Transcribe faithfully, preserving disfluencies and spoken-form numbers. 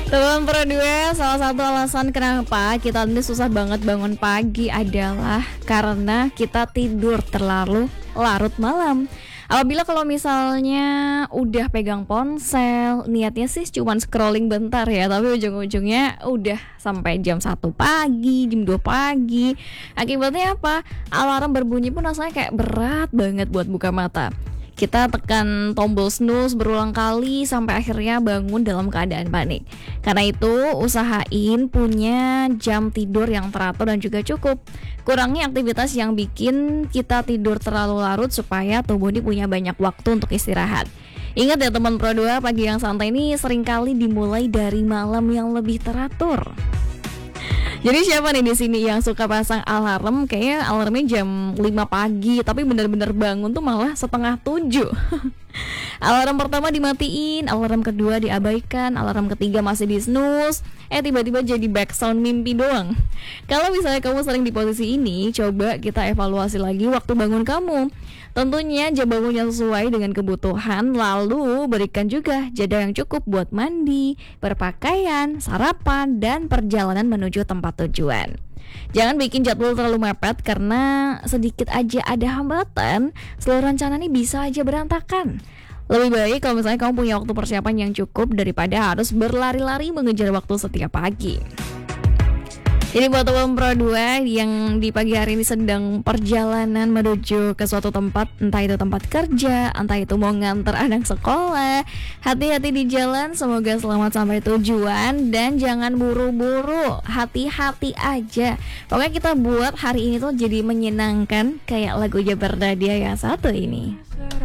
Teman Pro dua, salah satu alasan kenapa kita ini susah banget bangun pagi adalah karena kita tidur terlalu larut malam. Apabila kalau misalnya udah pegang ponsel, niatnya sih cuma scrolling bentar ya, tapi ujung-ujungnya udah sampai jam satu pagi, jam dua pagi. Akibatnya apa? Alarm berbunyi pun rasanya kayak berat banget buat buka mata. Kita tekan tombol snooze berulang kali sampai akhirnya bangun dalam keadaan panik. Karena itu, usahain punya jam tidur yang teratur dan juga cukup. Kurangi aktivitas yang bikin kita tidur terlalu larut supaya tubuh ini punya banyak waktu untuk istirahat. Ingat ya teman Pro dua, pagi yang santai ini seringkali dimulai dari malam yang lebih teratur. Jadi siapa nih di sini yang suka pasang alarm? Kayaknya alarmnya jam lima pagi, tapi benar-benar bangun tuh malah setengah tujuh. Alarm pertama dimatiin, alarm kedua diabaikan, alarm ketiga masih di snooze. Eh tiba-tiba jadi background mimpi doang. Kalau misalnya kamu sering di posisi ini, coba kita evaluasi lagi waktu bangun kamu. Tentunya jam bangun yang sesuai dengan kebutuhan, lalu berikan juga jeda yang cukup buat mandi, berpakaian, sarapan, dan perjalanan menuju tempat tujuan. Jangan bikin jadwal terlalu mepet karena sedikit aja ada hambatan, seluruh rencana ini bisa aja berantakan. Lebih baik kalau misalnya kamu punya waktu persiapan yang cukup daripada harus berlari-lari mengejar waktu setiap pagi. Jadi buat teman Pro dua yang di pagi hari ini sedang perjalanan menuju ke suatu tempat, entah itu tempat kerja, entah itu mau nganter anak sekolah, hati-hati di jalan, semoga selamat sampai tujuan dan jangan buru-buru, hati-hati aja. Pokoknya kita buat hari ini tuh jadi menyenangkan kayak lagunya Bernadia yang satu ini.